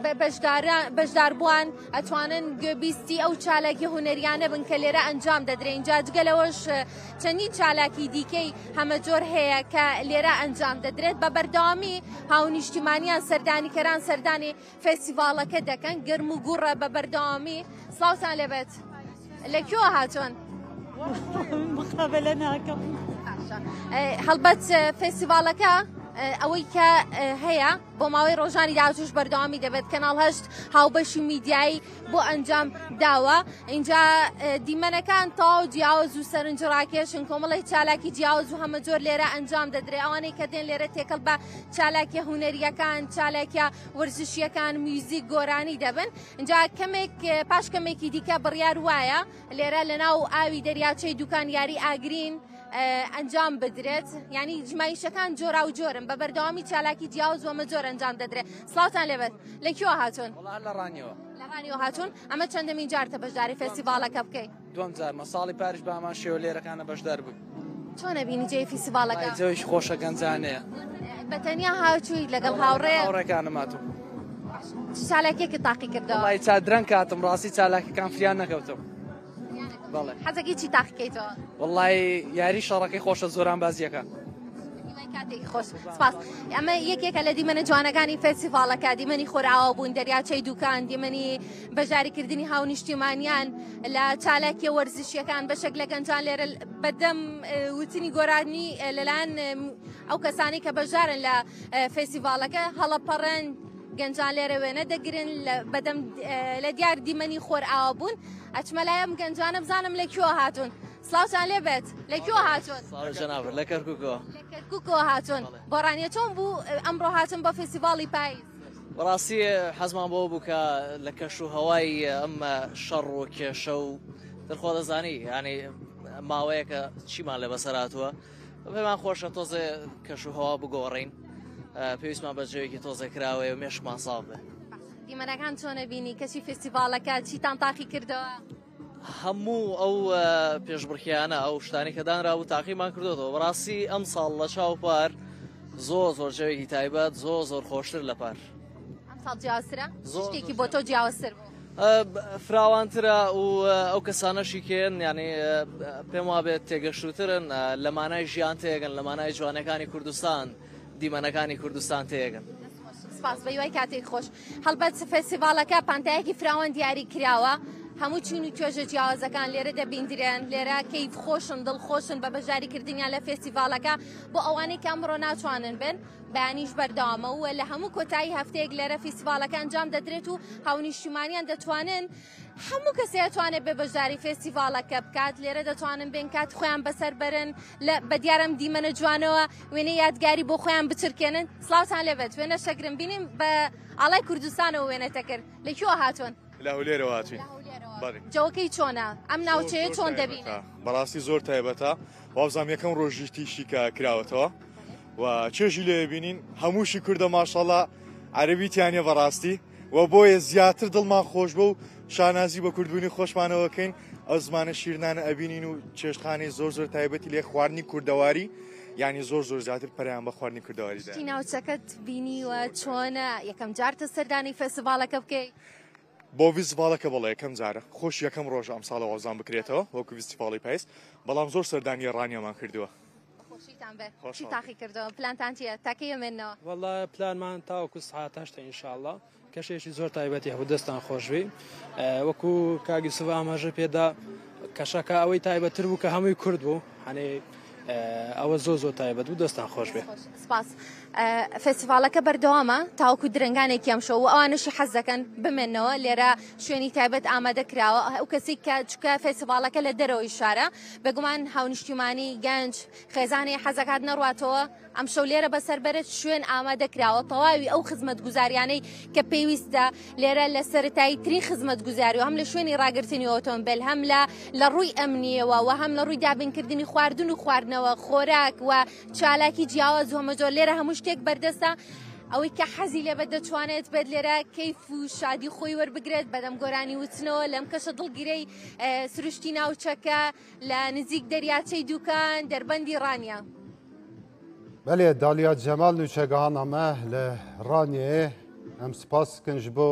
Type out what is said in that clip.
بەشداربووان ئەتوانن گوێبیستی ئەو چالاکی هونەریانە بن کە لێرە ئەنجام دەدرێن. اینجا جگەلەوەش چەندین چالاکی دیکەی هەمە جۆر هەیە کە لێرە ئەنجام دەدرێت. بە بەردەوامی هاونیشتیمانیان سەردانیکەران سەردانی فێستیڤاڵەکە دەکەن گرم و گوڕە بە بەردەوامی. سڵاوتان لێبێت. لەکوێوە هاتوون؟ مقابلە ناکەم. هەڵبەت فێستیڤاڵەکە ئەوەی کە هەیە بۆ ماوەی ڕۆژانی داهاتووش بەردەوامی دەبێت. کەناڵ 8 هاوبەشی میدیایی بۆ ئەنجام داوە. اینجا دیمەنەکان تاو جیاوز و سەرنجڕاکێشن کۆمەڵی چالاکی جیاوز و هەمە جۆر لێرە ئەنجام دەدرێ. ئەوانەی کە دێن لێرە تێکەڵ بە چالاکی هونەریەکان چالاکە وەرزشیەکان میوزیک گۆرانی دەبن. اینجا کەمێک پاش کەمێکی دیکە بڕیار وایە لێرە لەناو ئاوی دەریاچەی دوکان یاری ئاگرین ئەنجام بدرێت. ینی ژمایشەکان جۆرا و جۆرن بە بەردەوامی چالاکی جیاوز وەمە جۆر ئەنجام دەدرێت. سڵاوتان لێبێت. لەکوێوە هاتوون؟ لە ڕانیەوە. لە ڕانیەوە هاتوون. ئەمە چەندەمین جارتە بەشداری فێستیڤاڵەکە بکەیت؟ دووەم جارمە. ساڵی پاریش بامان شێوە لێرەکانە بەشدار بوو. چۆنە بینی جێی فێستیڤاڵەکە؟ جێویش خۆشە گەنجانەیە. بەتەنیا هاوچووی لەگەڵ هاوڕێکانم هاتوو. چالاکێکی تاقی کردەوە؟ وڵی چادرەنگ کاتم ڕاستی چالاکیەکان فریان نەکەوتم. حەزەکی چی تاقیکەیتەوە؟ وڵی یاری شەڕەکەی خۆشە زۆران بازیەکە. کاتێکی خۆش. سپاس. ئەمە یەکێکە لە دیمەنە جوانەکانی فێستیڤاڵەکە، دیمەنی خۆراوە بوون، دەریاچەی دوکان، دیمەنی بەژاریکردنی هاونیشتیمانیان لە چالاکی وەرزشیەکان بەشێک لە گەنجان لێرە بەدەم وتنی گۆرانی لەلایەن ئەو کەسانی کە بەژارن لە فێستیڤاڵەکە هەڵەپەڕن گەنجان لێرە وێنە دەگرن بەدەم لە دیار دیمەنی خۆرئاوە بوون. ئەچمە لایەم گەنجانە بزانم لەکوێوە هاتوون. سڵاوتان لێبێت. لەکوێوە هاتوون؟ جەنابەت لە کەرکووکەوە. لە کەرکووکەوە هاتوون. بۆڕانیە چۆن بوو ئەمڕۆ هاتون بە فێستیڤاڵی پاییز؟ بەڕاستی حەزمان بۆ بوو کە لە کەش و هەوای ئەمە شەڕ و کێشە و دەرخۆ دەزانی ینی ماوەیە کە چیمان لێ بەسەر هاتووە پێمان خۆشە تۆزێ کەش و هەوا بگۆڕین پێویستمان بەجێوێکی تۆزێ کراوەیە و مێشمان ساڵ بێ. دیمەنەکان چۆنە بینی؟ کەچی فێستیڤاڵەکە چیتان تاقی کردەوە؟ هەموو ئەو پێشبڕکیانە ئەو شتانی کە دانرا و تاقیمان کردوەوە. بەڕاستی ئەم ساڵ لە چاوپار زۆر جەوێکی تایبەت زۆر خۆشتر لە پار. ئەم ساڵ جیاوازترە؟ شتێکی بۆ تۆ جیاوازتر بوو؟ فراوانترە و ئەو کەسانەشی کێن ینی پێم وابێت تێگەشتوترن لە مانای ژیان تێگەن لە مانای جوانەکانی کوردستان دیمەنەکانی کوردستان تێگەن. سپاس بە یوای کاتێک خۆش. هەڵبەت فێستیڤاڵەکە پانتایەکی فراوان دیاری کراوە. هەموو چین و توێژە جیاوازەکان لێرە دەبیندرێن لێرە کەیف خۆشن دڵخۆشن بە بەژاریکردنیان لە فێستیڤاڵەکە بۆ ئەوانەی کە ئەمڕۆ ناتوانن بن بەیانیش بەردەوامە و لە هەموو کۆتایی هەفتەیەک لێرە فێستیڤاڵەکە ئەنجام دەدرێت و هاونیشتیمانیان دەتوانن هەموو کەسێ دەتوانێت بێ بەژاری فێستیڤاڵەکە بکات لێرە دەتوانن بێن کات خۆیان بەسەر بەرن بە دیارم دیمەنە جوانەوە وێنەی یادگاری بۆ خۆیان بچرکێنن. سڵاوتان لێبێت. وێنە شەگرم بینیم بە ئاڵای کوردستانەوە وێنەتە کرد. لەکوێوە هاتوون؟ لە هەولێرەوە هاتوین. جەوەکەی چۆنە؟ ئەم ناوچەیە چۆن دەبینێ؟ بەڕاستی زۆر تایبەتە. وابزانام یەکەم ڕۆژی تیشی کە کراوەتەوە و چێژی لێ بینین هەمووشی کوردە ماشەڵڵا عەرەبیتیانە بەڕاستی و بۆیە زیاتر دڵمان خۆش بە و شانازی بە کوردبوونی خۆشمانەوەکەین. ئەو زمانە شیرنانە ئەبینین و چێشتخانەی زۆر تایبەتی لێ خواردنی کوردەواری ینی زۆر زیاتر پەریان بە خواردنی کوردەواریدا. شتی ناوچەکەت بینیوە چۆنە؟ یەکەم جارتە سەردانی فێستیڤاڵەکە بکەیت؟ بۆ فێستیڤاڵەکە بەڵێ یەکەم جارە خۆش یەکەم ڕۆژ ئەم ساڵە وەزان بکرێتەوە وەکو فێستیڤاڵی پاییز بەڵام زۆر سەردانی ڕانیەمان کردووە. خۆشیتان بێت. چی تاقی کردەوە؟ پلانتان چییە؟ تاکەی ئەمێنەوە؟ وەڵا پلانمان تاوەکو سەعات 8 ئینشاءڵڵا کەشێکی زۆر تایبەتی هەبوو دەستان خۆشوی وەکو کاگی سوڤ ئاماژە پێدا کەشەکە ئەوەی تایبەتر بوو کە هەمووی کورد بوو هەنێ ئەوە زۆر تایبەت بوو دەستان خۆش بێ. سپاس. فێستیڤاڵەکە بەردەوامە تاوەکو درنگانێکی ئەم شەو و ئەوانەشی حەز دەکەن بمێنەوە لێرە شوێنی تایبەت ئامادە کراوە ئەو کەسی کە چکە فێستیڤاڵەکە لە دەرەوەی شارە بەگومان هاونیشتیمانی گەنج خێزانی حەزەکات نەڕاتەوە ئەم شەو لێرە بەسەربەرت شوێن ئامادە کراوە تەواوی ئەو خزمەت گوزاریانەی کە پێویستە لێرە لە سەرەتایی ترین خزمەت گوزاری و هەم لە شوێنی ڕاگررتنی ئۆتۆمبیل هەم لە ڕووی ئەمنیەوە و هەم لە ڕووی دابینکردنی خواردن و خواردنەوە خۆراک و چالاکی جیاواز و هەمەجۆر لێرە هەموو شتێک بەردەستە ئەوەی کە حەزی لێ بە دەتوانێت بێت لێرە کەیف و شادی خۆی وەربگرێت بەدەم گۆرانی وتنەوە لەم کەشە دڵگیرەی سروشتی ناوچەکە لە نزیک دەریاچەی دوکان دەربەندی ڕانیە. بەێ دالیا جەمال نوچەگەهانە مە لە ڕانیێ ئەم سپاس کەنج بۆ